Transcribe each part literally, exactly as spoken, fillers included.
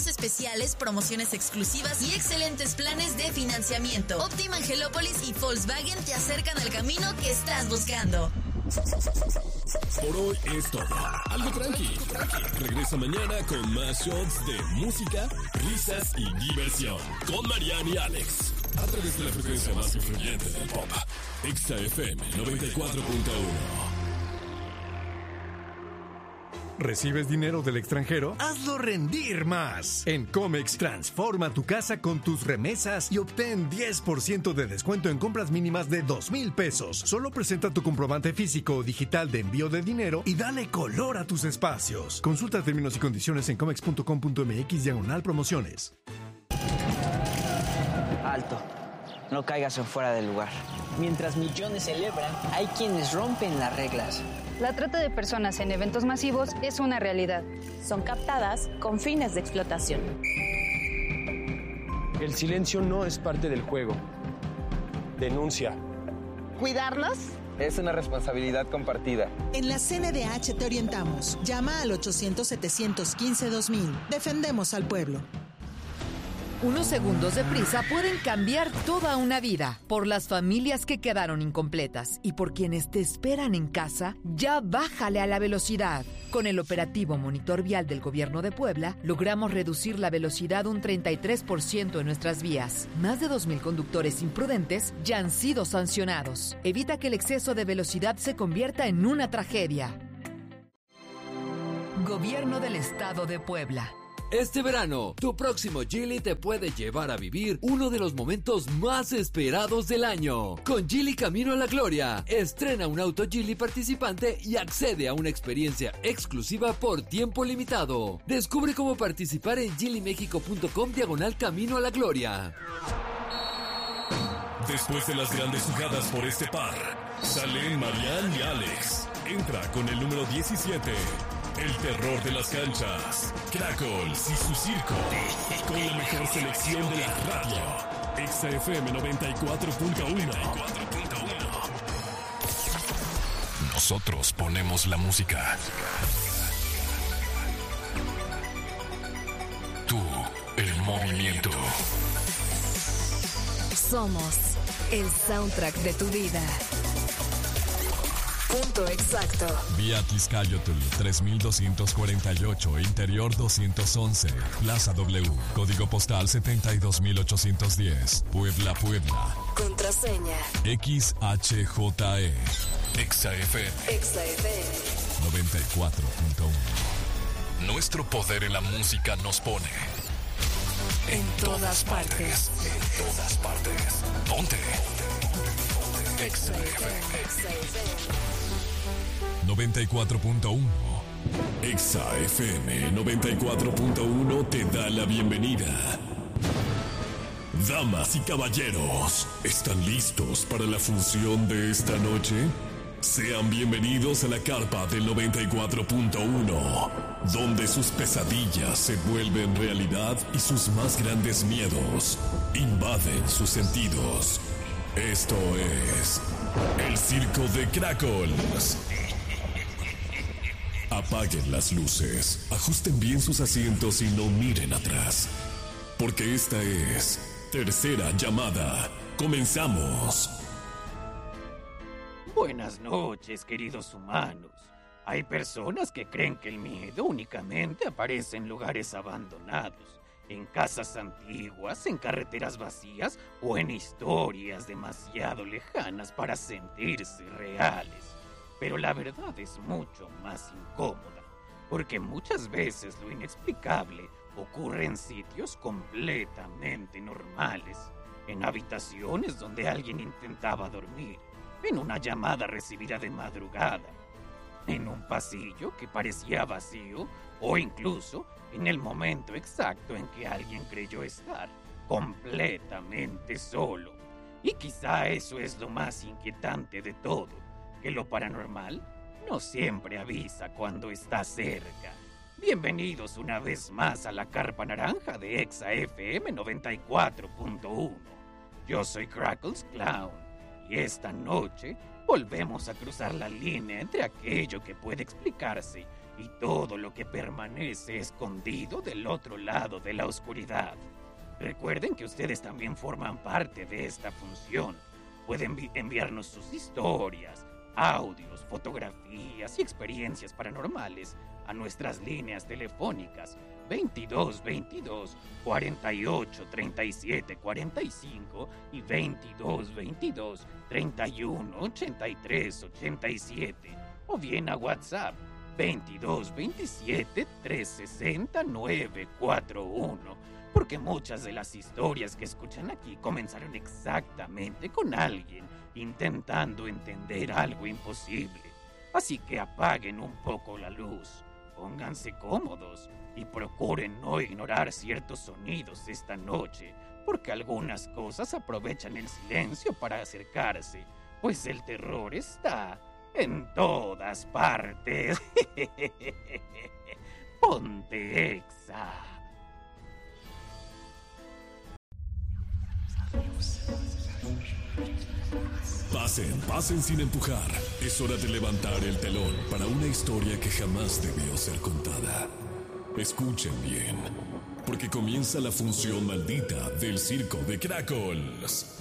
descuentos especiales, promociones exclusivas y excelentes planes de financiamiento. Óptima Angelópolis y Volkswagen te acercan al camino que estás buscando. Por hoy es todo. Algo tranqui. Regresa mañana con más shots de música, risas y diversión. Con Mariana y Alex. A través de la frecuencia más influyente del pop. Exa F M noventa y cuatro punto uno. ¿Recibes dinero del extranjero? ¡Hazlo rendir más! En Comex, transforma tu casa con tus remesas y obtén diez por ciento de descuento en compras mínimas de dos mil pesos. Solo presenta tu comprobante físico o digital de envío de dinero y dale color a tus espacios. Consulta términos y condiciones en comex punto com punto m x diagonal promociones. Alto. No caigas en fuera del lugar. Mientras millones celebran, hay quienes rompen las reglas. La trata de personas en eventos masivos es una realidad. Son captadas con fines de explotación. El silencio no es parte del juego. Denuncia. ¿Cuidarnos? Es una responsabilidad compartida. En la C N D H te orientamos. Llama al ochocientos, setecientos quince, dos mil. Defendemos al pueblo. Unos segundos de prisa pueden cambiar toda una vida. Por las familias que quedaron incompletas y por quienes te esperan en casa, ya bájale a la velocidad. Con el operativo Monitor Vial del Gobierno de Puebla, logramos reducir la velocidad un treinta y tres por ciento en nuestras vías. Más de dos mil conductores imprudentes ya han sido sancionados. Evita que el exceso de velocidad se convierta en una tragedia. Gobierno del Estado de Puebla. Este verano, tu próximo Geely te puede llevar a vivir uno de los momentos más esperados del año. Con Geely Camino a la Gloria, estrena un auto Geely participante y accede a una experiencia exclusiva por tiempo limitado. Descubre cómo participar en geely mexico punto com diagonal Camino a la Gloria. Después de las grandes jugadas por este par, salen Mariana y Alex. Entra con el número diecisiete. El terror de las canchas, Crackles y su circo, con la mejor selección de la radio. Exa F M noventa y cuatro punto uno. Nosotros ponemos la música. Tú, el movimiento. Somos el soundtrack de tu vida. Punto exacto. Vía Tizcayotl tres mil doscientos cuarenta y ocho, Interior doscientos once, Plaza W, Código Postal setenta y dos mil ochocientos diez, Puebla, Puebla. Contraseña X H J E. Exa F M. Exa F M noventa y cuatro punto uno. Nuestro poder en la música nos pone en todas partes. En todas partes. Ponte. Exa F M noventa y cuatro punto uno. Exa F M noventa y cuatro punto uno te da la bienvenida. Damas y caballeros, ¿están listos para la función de esta noche? Sean bienvenidos a la carpa del noventa y cuatro punto uno, donde sus pesadillas se vuelven realidad y sus más grandes miedos invaden sus sentidos. Esto es el circo de Crackles. Apaguen las luces, ajusten bien sus asientos y no miren atrás, porque esta es Tercera Llamada. ¡Comenzamos! Buenas noches, queridos humanos. Hay personas que creen que el miedo únicamente aparece en lugares abandonados, en casas antiguas, en carreteras vacías o en historias demasiado lejanas para sentirse reales. Pero la verdad es mucho más incómoda, porque muchas veces lo inexplicable ocurre en sitios completamente normales, en habitaciones donde alguien intentaba dormir, en una llamada recibida de madrugada, en un pasillo que parecía vacío o incluso en el momento exacto en que alguien creyó estar completamente solo. Y quizá eso es lo más inquietante de todo, que lo paranormal no siempre avisa cuando está cerca. Bienvenidos una vez más a la Carpa Naranja de Exa F M noventa y cuatro punto uno. Yo soy Crackles Clown y esta noche volvemos a cruzar la línea entre aquello que puede explicarse y todo lo que permanece escondido del otro lado de la oscuridad. Recuerden que ustedes también forman parte de esta función. Pueden envi- enviarnos sus historias, audios, fotografías y experiencias paranormales a nuestras líneas telefónicas veintidós veintidós, cuarenta y ocho, treinta y siete, cuarenta y cinco y veintidós veintidós, treinta y uno, ochenta y tres, ochenta y siete, o bien a WhatsApp veintidós veintisiete, trescientos sesenta, novecientos cuarenta y uno, porque muchas de las historias que escuchan aquí comenzaron exactamente con alguien intentando entender algo imposible. Así que apaguen un poco la luz, pónganse cómodos y procuren no ignorar ciertos sonidos esta noche, porque algunas cosas aprovechan el silencio para acercarse, pues el terror está en todas partes. Ponte Exa. Pasen, pasen sin empujar. Es hora de levantar el telón para una historia que jamás debió ser contada. Escuchen bien, porque comienza la función maldita del circo de Crackles.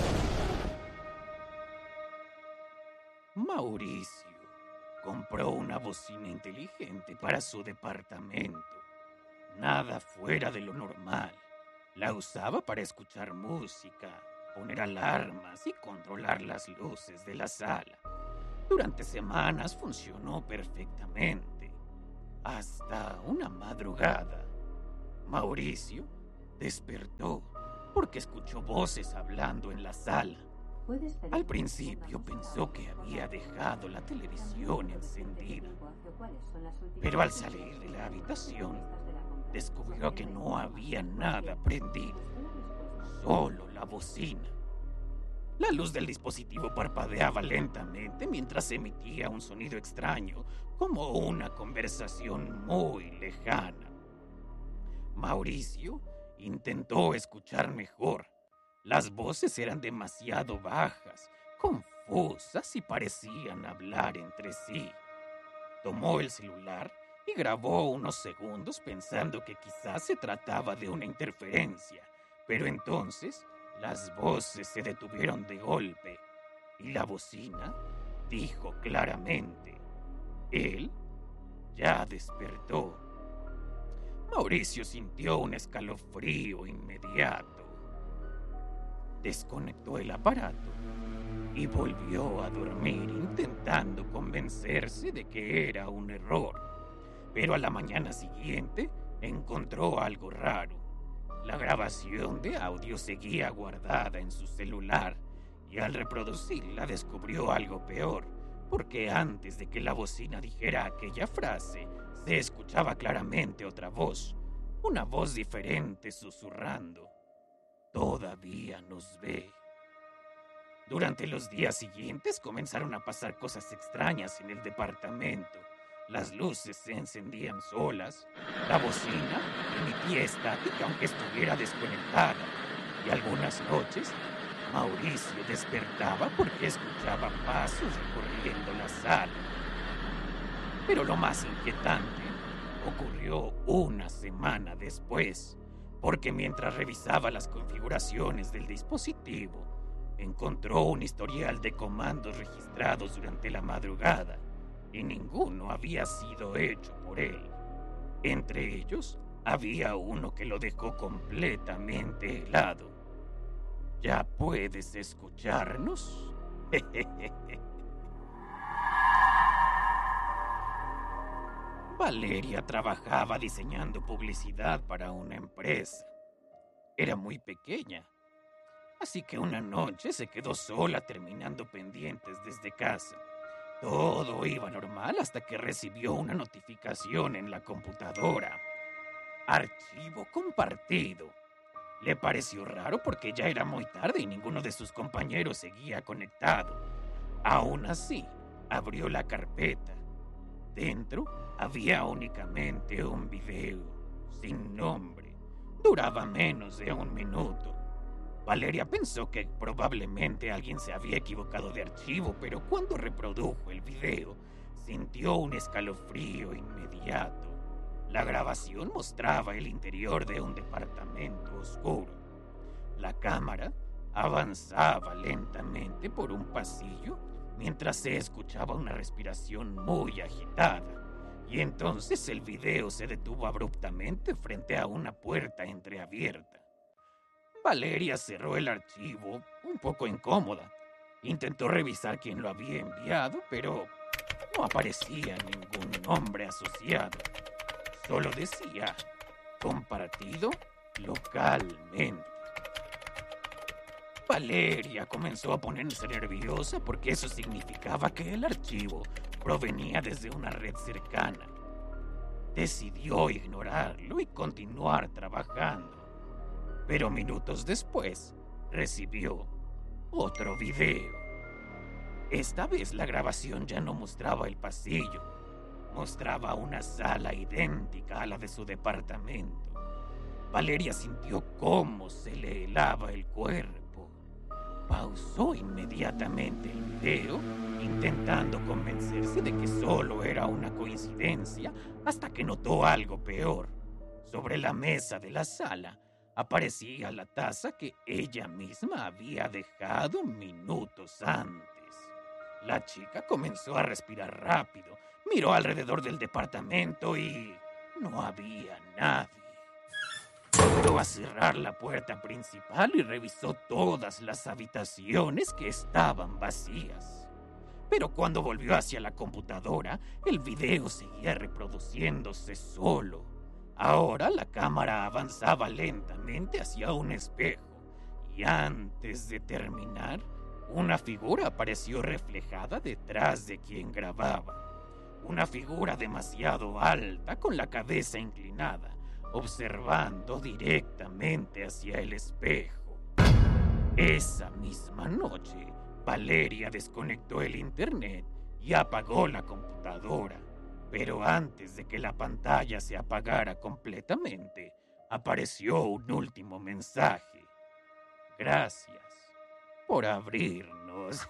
Mauricio compró una bocina inteligente para su departamento. Nada fuera de lo normal. La usaba para escuchar música, poner alarmas y controlar las luces de la sala. Durante semanas funcionó perfectamente, hasta una madrugada. Mauricio despertó porque escuchó voces hablando en la sala. Al principio pensó que había dejado la televisión encendida, pero al salir de la habitación descubrió que no había nada prendido, solo la bocina. La luz del dispositivo parpadeaba lentamente mientras emitía un sonido extraño, como una conversación muy lejana. Mauricio intentó escuchar mejor. Las voces eran demasiado bajas, confusas y parecían hablar entre sí. Tomó el celular y grabó unos segundos pensando que quizás se trataba de una interferencia, pero entonces las voces se detuvieron de golpe y la bocina dijo claramente: él ya despertó. Mauricio sintió un escalofrío inmediato. Desconectó el aparato y volvió a dormir intentando convencerse de que era un error. Pero a la mañana siguiente encontró algo raro. La grabación de audio seguía guardada en su celular y al reproducirla descubrió algo peor, porque antes de que la bocina dijera aquella frase, se escuchaba claramente otra voz, una voz diferente susurrando: todavía nos ve. Durante los días siguientes comenzaron a pasar cosas extrañas en el departamento. Las luces se encendían solas, la bocina emitía estática aunque estuviera desconectada, y algunas noches Mauricio despertaba porque escuchaba pasos recorriendo la sala. Pero lo más inquietante ocurrió una semana después, porque mientras revisaba las configuraciones del dispositivo, encontró un historial de comandos registrados durante la madrugada, y ninguno había sido hecho por él. Entre ellos, había uno que lo dejó completamente helado. ¿Ya puedes escucharnos? Valeria trabajaba diseñando publicidad para una empresa. Era muy pequeña, así que una noche se quedó sola terminando pendientes desde casa. Todo iba normal hasta que recibió una notificación en la computadora. Archivo compartido. Le pareció raro porque ya era muy tarde y ninguno de sus compañeros seguía conectado. Aún así, abrió la carpeta. Dentro había únicamente un video, sin nombre. Duraba menos de un minuto. Valeria pensó que probablemente alguien se había equivocado de archivo, pero cuando reprodujo el video, sintió un escalofrío inmediato. La grabación mostraba el interior de un departamento oscuro. La cámara avanzaba lentamente por un pasillo mientras se escuchaba una respiración muy agitada. Y entonces el video se detuvo abruptamente frente a una puerta entreabierta. Valeria cerró el archivo, un poco incómoda. Intentó revisar quién lo había enviado, pero no aparecía ningún nombre asociado. Solo decía, compartido localmente. Valeria comenzó a ponerse nerviosa porque eso significaba que el archivo provenía desde una red cercana. Decidió ignorarlo y continuar trabajando. Pero minutos después, recibió otro video. Esta vez la grabación ya no mostraba el pasillo. Mostraba una sala idéntica a la de su departamento. Valeria sintió cómo se le helaba el cuerpo. Pausó inmediatamente el video, intentando convencerse de que solo era una coincidencia, hasta que notó algo peor. Sobre la mesa de la sala aparecía la taza que ella misma había dejado minutos antes. La chica comenzó a respirar rápido, miró alrededor del departamento y no había nadie. Volvió a cerrar la puerta principal y revisó todas las habitaciones que estaban vacías. Pero cuando volvió hacia la computadora, el video seguía reproduciéndose solo. Ahora la cámara avanzaba lentamente hacia un espejo y antes de terminar, una figura apareció reflejada detrás de quien grababa. Una figura demasiado alta con la cabeza inclinada, observando directamente hacia el espejo. Esa misma noche, Valeria desconectó el internet y apagó la computadora. Pero antes de que la pantalla se apagara completamente, apareció un último mensaje. Gracias por abrirnos.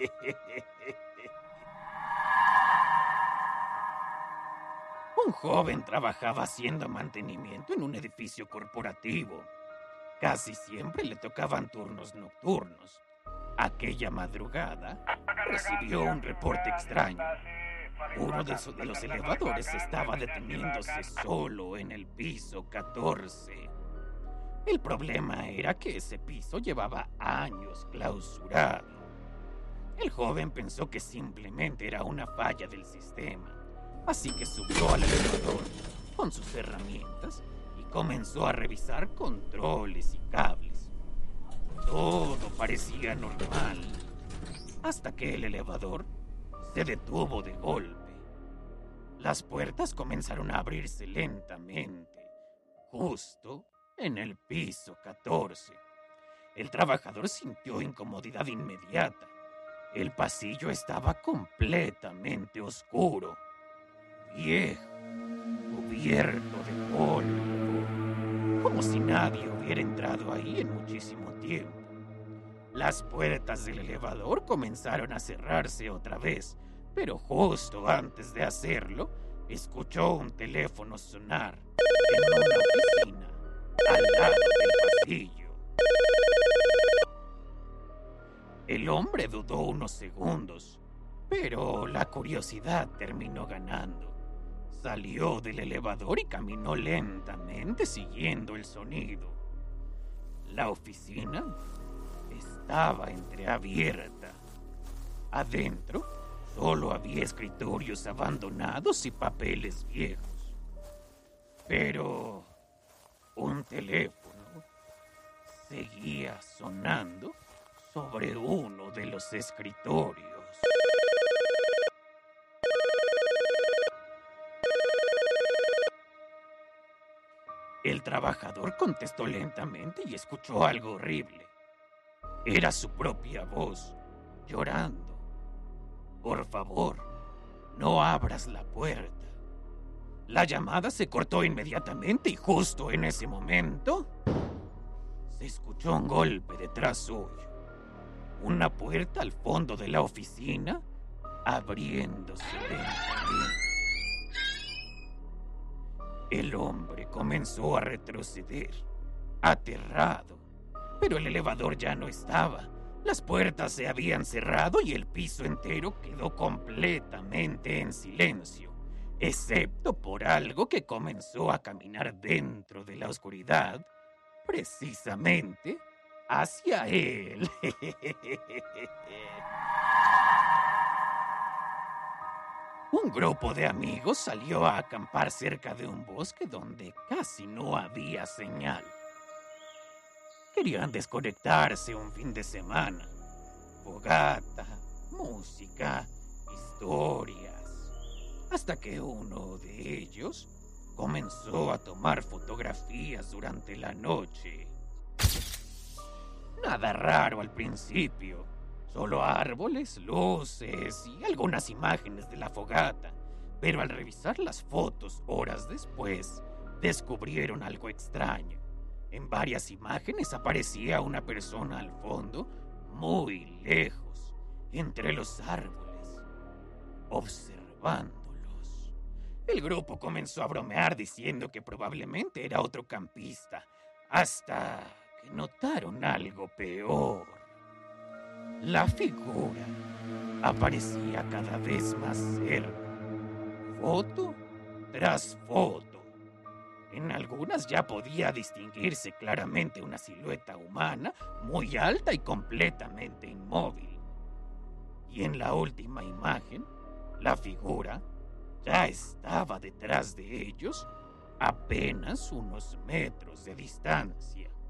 Un joven trabajaba haciendo mantenimiento en un edificio corporativo. Casi siempre le tocaban turnos nocturnos. Aquella madrugada recibió un reporte extraño. Uno de, esos, de los elevadores estaba deteniéndose solo en el piso catorce. El problema era que ese piso llevaba años clausurado. El joven pensó que simplemente era una falla del sistema. Así que subió al elevador con sus herramientas y comenzó a revisar controles y cables. Todo parecía normal, hasta que el elevador se detuvo de golpe. Las puertas comenzaron a abrirse lentamente, justo en el piso catorce. El trabajador sintió incomodidad inmediata. El pasillo estaba completamente oscuro. Viejo, cubierto de polvo, como si nadie hubiera entrado ahí en muchísimo tiempo. Las puertas del elevador comenzaron a cerrarse otra vez, pero justo antes de hacerlo, escuchó un teléfono sonar en una oficina al lado del pasillo. El hombre dudó unos segundos, pero la curiosidad terminó ganando. Salió del elevador y caminó lentamente siguiendo el sonido. La oficina estaba entreabierta. Adentro solo había escritorios abandonados y papeles viejos. Pero un teléfono seguía sonando sobre uno de los escritorios. El trabajador contestó lentamente y escuchó algo horrible. Era su propia voz, llorando. Por favor, no abras la puerta. La llamada se cortó inmediatamente y justo en ese momento se escuchó un golpe detrás suyo. Una puerta al fondo de la oficina abriéndose lentamente. El hombre comenzó a retroceder, aterrado, pero el elevador ya no estaba. Las puertas se habían cerrado y el piso entero quedó completamente en silencio, excepto por algo que comenzó a caminar dentro de la oscuridad, precisamente hacia él. Un grupo de amigos salió a acampar cerca de un bosque donde casi no había señal. Querían desconectarse un fin de semana. Fogata, música, historias. Hasta que uno de ellos comenzó a tomar fotografías durante la noche. Nada raro al principio. Solo árboles, luces y algunas imágenes de la fogata. Pero al revisar las fotos horas después, descubrieron algo extraño. En varias imágenes aparecía una persona al fondo, muy lejos, entre los árboles, observándolos. El grupo comenzó a bromear diciendo que probablemente era otro campista, hasta que notaron algo peor. La figura aparecía cada vez más cerca, foto tras foto. En algunas ya podía distinguirse claramente una silueta humana muy alta y completamente inmóvil. Y en la última imagen, la figura ya estaba detrás de ellos, apenas unos metros de distancia.